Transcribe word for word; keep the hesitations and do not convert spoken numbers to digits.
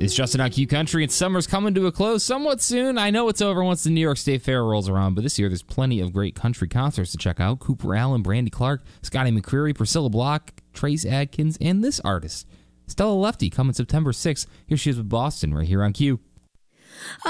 It's Justin on Q Country, and summer's coming to a close somewhat soon. I know it's over once the New York State Fair rolls around, but this year there's plenty of great country concerts to check out. Cooper Allen, Brandy Clark, Scotty McCreery, Priscilla Block, Trace Adkins, and this artist, Stella Lefty, coming September sixth. Here she is with Boston, right here on Q.